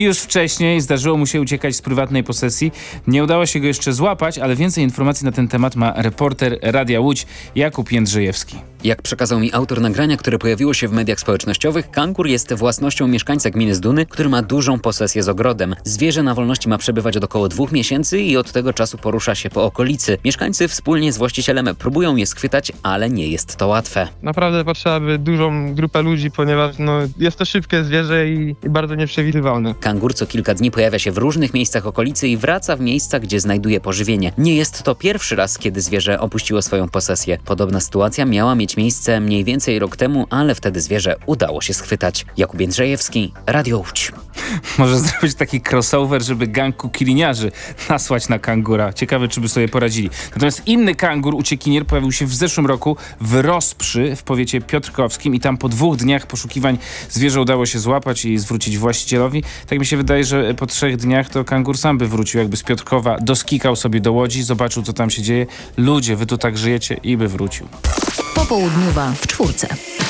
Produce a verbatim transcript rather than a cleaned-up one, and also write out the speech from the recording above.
Już wcześniej zdarzyło mu się uciekać z prywatnej posesji. Nie udało się go jeszcze złapać, ale więcej informacji na ten temat ma reporter Radia Łódź Jakub Jędrzejewski. Jak przekazał mi autor nagrania, które pojawiło się w mediach społecznościowych, kangur jest własnością mieszkańca gminy Zduny, który ma dużą posesję z ogrodem. Zwierzę na wolności ma przebywać od około dwóch miesięcy i od tego czasu porusza się po okolicy. Mieszkańcy wspólnie z właścicielem próbują je schwytać, ale nie jest to łatwe. Naprawdę potrzeba by dużą grupę ludzi, ponieważ no, jest to szybkie zwierzę i, i bardzo nieprzewidywalne. Kangur co kilka dni pojawia się w różnych miejscach okolicy i wraca w miejsca, gdzie znajduje pożywienie. Nie jest to pierwszy raz, kiedy zwierzę opuściło swoją posesję. Podobna sytuacja miała mieć miejsce mniej więcej rok temu, ale wtedy zwierzę udało się schwytać. Jakub Jędrzejewski, Radio Łódź. Może zrobić taki crossover, żeby gang kukiliniarzy nasłać na kangura. Ciekawe, czy by sobie poradzili. Natomiast inny kangur, uciekinier, pojawił się w zeszłym roku w Rosprzy w powiecie piotrkowskim i tam po dwóch dniach poszukiwań zwierzę udało się złapać i zwrócić właścicielowi. Tak mi się wydaje, że po trzech dniach to kangur sam by wrócił, jakby z Piotrkowa doskikał sobie do Łodzi, zobaczył, co tam się dzieje. Ludzie, wy tu tak żyjecie i by wrócił. Popołudniowa w czwórce.